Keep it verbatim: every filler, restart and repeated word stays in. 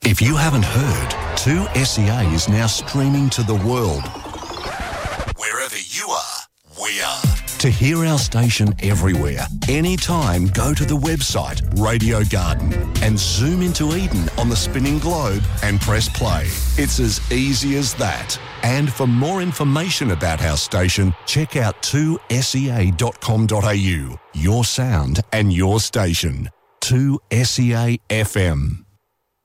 If you haven't heard, two S E A is now streaming to the world. Wherever you are, we are. To hear our station everywhere, anytime, go to the website Radio Garden and zoom into Eden on the spinning globe and press play. It's as easy as that. And for more information about our station, check out two S E A dot com dot a u. Your sound and your station. two S E A F M.